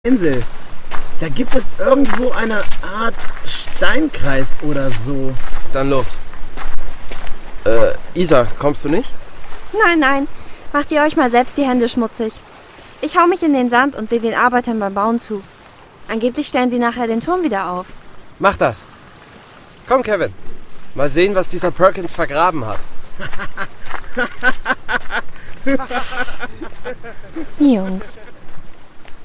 Insel. Da gibt es irgendwo eine Art Steinkreis oder so. Dann los. Isa, kommst du nicht? Nein. Macht ihr euch mal selbst die Hände schmutzig. Ich hau mich in den Sand und sehe den Arbeitern beim Bauen zu. Angeblich stellen sie nachher den Turm wieder auf. Mach das. Komm, Kevin. Mal sehen, was dieser Perkins vergraben hat. Jungs.